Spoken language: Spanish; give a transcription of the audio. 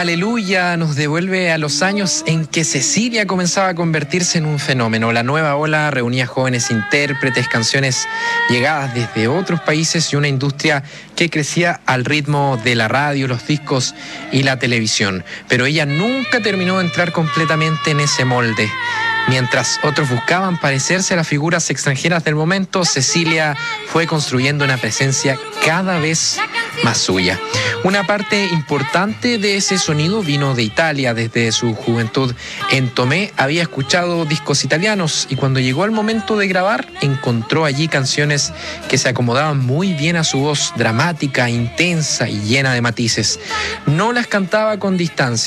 Aleluya nos devuelve a los años en que Cecilia comenzaba a convertirse en un fenómeno. La nueva ola reunía jóvenes intérpretes, canciones llegadas desde otros países y una industria que crecía al ritmo de la radio, los discos y la televisión. Pero ella nunca terminó de entrar completamente en ese molde. Mientras otros buscaban parecerse a las figuras extranjeras del momento, Cecilia fue construyendo una presencia cada vez más suya. Una parte importante de ese sonido vino de Italia. Desde su juventud en Tomé había escuchado discos italianos y cuando llegó el momento de grabar encontró allí canciones que se acomodaban muy bien a su voz, dramática, intensa y llena de matices. No las cantaba con distancia.